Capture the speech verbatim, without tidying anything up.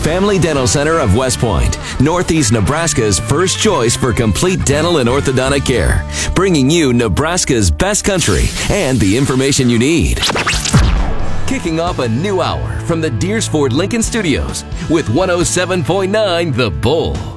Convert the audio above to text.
Family Dental Center of West Point, Northeast Nebraska's first choice for complete dental and orthodontic care, bringing you Nebraska's best country and the information you need. Kicking off a new hour from the Deersford Lincoln Studios with one oh seven point nine The Bull.